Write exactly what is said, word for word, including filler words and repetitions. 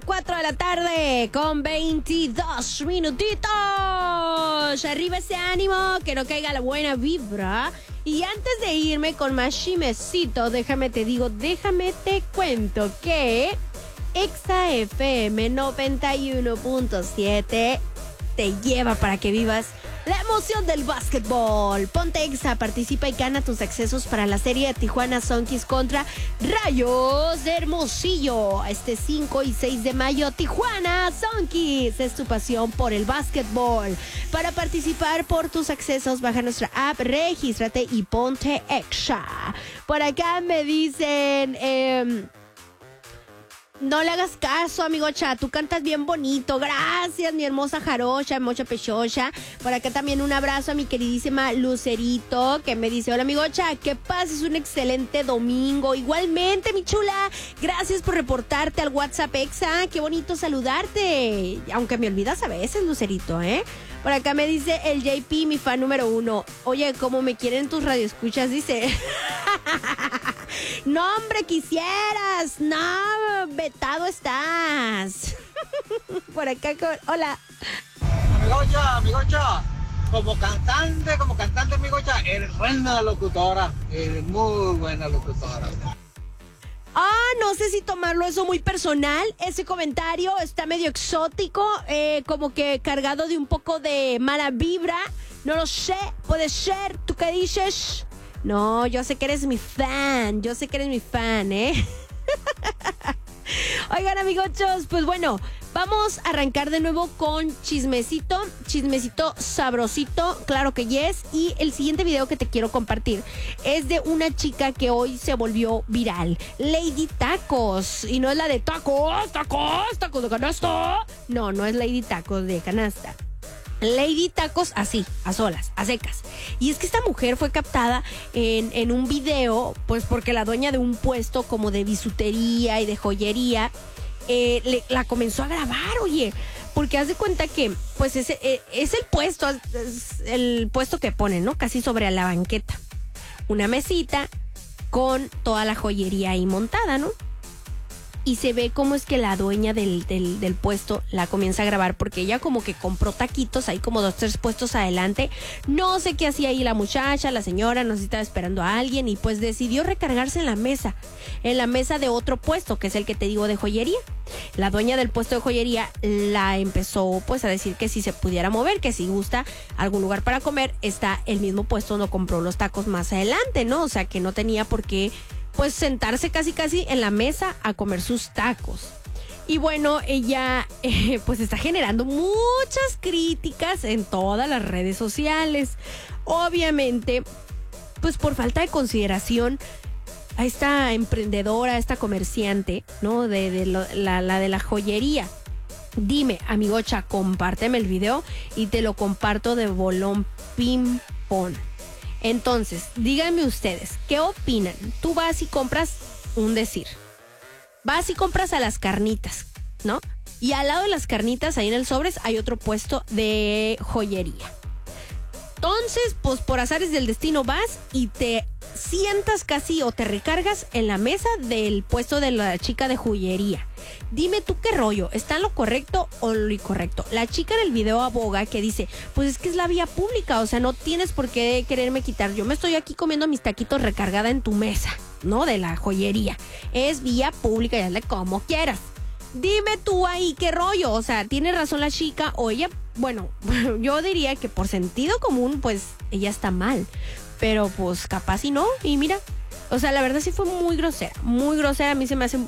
cuatro de la tarde con veintidós minutitos. Arriba ese ánimo, que no caiga la buena vibra. Y antes de irme con más chismecito, déjame te digo, déjame te cuento que Exa F M noventa y uno punto siete te lleva para que vivas la emoción del básquetbol. Ponte Exa, participa y gana tus accesos para la serie de Tijuana Sonkis contra Rayos de Hermosillo. Este cinco y seis de mayo, Tijuana Sonkis es tu pasión por el básquetbol. Para participar por tus accesos, baja nuestra app, regístrate y ponte Exa. Por acá me dicen... Eh, No le hagas caso, amigocha, tú cantas bien bonito. Gracias, mi hermosa Jarocha, mocha pechocha. Por acá también un abrazo a mi queridísima Lucerito, que me dice, hola, amigocha, que pases un excelente domingo. Igualmente, mi chula, gracias por reportarte al WhatsApp Exa. Qué bonito saludarte, aunque me olvidas a veces, Lucerito, ¿eh? Por acá me dice el J P, mi fan número uno. Oye, ¿cómo me quieren tus radioescuchas? Dice... No, hombre, quisieras. No, vetado estás. Por acá con... Hola. Amigocha, amigocha, como cantante, como cantante, amigocha, eres buena locutora, eres muy buena locutora. Ah, no sé si tomarlo eso muy personal. Ese comentario está medio exótico, eh, como que cargado de un poco de mala vibra. No lo sé, puede ser. ¿Tú qué dices? No, yo sé que eres mi fan, yo sé que eres mi fan, ¿eh? Oigan, amigochos, pues bueno, vamos a arrancar de nuevo con chismecito, chismecito sabrosito, claro que yes. Y el siguiente video que te quiero compartir es de una chica que hoy se volvió viral, Lady Tacos. Y no es la de tacos, tacos, tacos de canasta. No, no es Lady Tacos de canasta. Lady Tacos así, a solas, a secas. Y es que esta mujer fue captada en, en un video, pues porque la dueña de un puesto como de bisutería y de joyería eh, le, la comenzó a grabar, oye. Porque haz de cuenta que, pues, es, eh, es el puesto, es el puesto que ponen, ¿no? Casi sobre la banqueta. Una mesita con toda la joyería ahí montada, ¿no? Y se ve cómo es que la dueña del, del, del puesto la comienza a grabar, porque ella como que compró taquitos ahí como dos, tres puestos adelante. No sé qué hacía ahí la muchacha, la señora, no sé si estaba esperando a alguien, y pues decidió recargarse en la mesa, en la mesa de otro puesto, que es el que te digo de joyería. La dueña del puesto de joyería la empezó pues a decir que si se pudiera mover, que si gusta algún lugar para comer, está el mismo puesto donde compró los tacos más adelante, ¿no? O sea, que no tenía por qué pues sentarse casi casi en la mesa a comer sus tacos. Y bueno, ella eh, pues está generando muchas críticas en todas las redes sociales. Obviamente, pues por falta de consideración a esta emprendedora, a esta comerciante, ¿no? De, de lo, la, la de la joyería. Dime, amigocha, compárteme el video y te lo comparto de bolón ping pong. Entonces, díganme ustedes, ¿qué opinan? Tú vas y compras, un decir, vas y compras a las carnitas, ¿no? Y al lado de las carnitas, ahí en el sobres, hay otro puesto de joyería. Entonces, pues por azares del destino vas y te sientas casi o te recargas en la mesa del puesto de la chica de joyería. Dime tú qué rollo, ¿está en lo correcto o lo incorrecto? La chica en el video aboga que dice, pues es que es la vía pública, o sea, no tienes por qué quererme quitar. Yo me estoy aquí comiendo mis taquitos recargada en tu mesa, ¿no? De la joyería. Es vía pública y hazle como quieras. Dime tú ahí qué rollo, o sea, ¿tiene razón la chica o ella? Bueno, yo diría que por sentido común, pues ella está mal, pero pues capaz y no, y mira, o sea, la verdad sí fue muy grosera, muy grosera. A mí se me hace